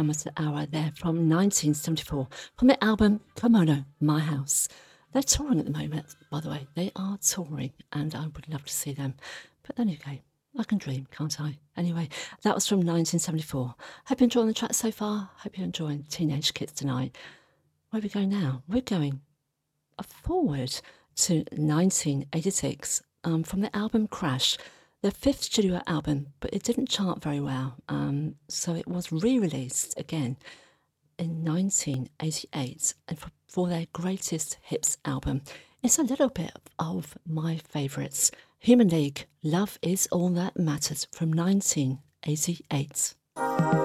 Amateur Hour there from 1974 from the album Kimono, My House. They're touring at the moment, by the way. They are touring, and I would love to see them. But then again, I can dream, can't I? Anyway, that was from 1974. Hope you're enjoying the track so far. Hope you're enjoying Teenage Kids tonight. Where are we going now? We're going forward to 1986 from the album Crash, their fifth studio album, but it didn't chart very well. So it was re-released again in 1988 and for their greatest hits album. It's a little bit of my favourites. Human League, Love Is All That Matters from 1988.